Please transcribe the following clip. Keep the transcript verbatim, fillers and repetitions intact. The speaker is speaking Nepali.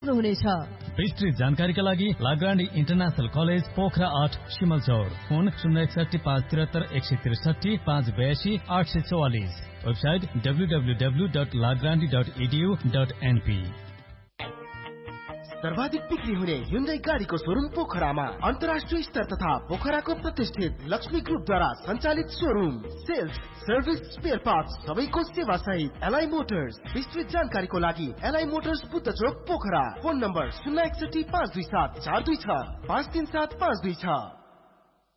हुनेछ। विस्तृत जानकारीका लागि लाग्रान्डी इन्टरनेसनल कलेज पोखरा आठ सिमलचौर। फोन शून्य एकसठी पाँच त्रिहत्तर एक सय त्रिसठी पाँच बयासी आठ सय चौवालिस। Website W W W dot लाग्रान्डी dot edu dot NP. सर्वाधिक बिक्री हुने Hyundai गाडीको सोरुम पोखरामा अन्तर्राष्ट्रिय स्तर तथा पोखराको प्रतिष्ठित लक्ष्मी ग्रुपद्वारा सञ्चालित showroom. Sales, service, spare parts सबैको सेवा सहित एलआई मोटर्स। विस्तृत जानकारीको लागि एलआई मोटर्स बुद्ध चोक पोखरा। फोन नम्बर शून्य एकसठी पाँच दुई सात चार दुई छ पाँच तीन सात पाँच दुई छ।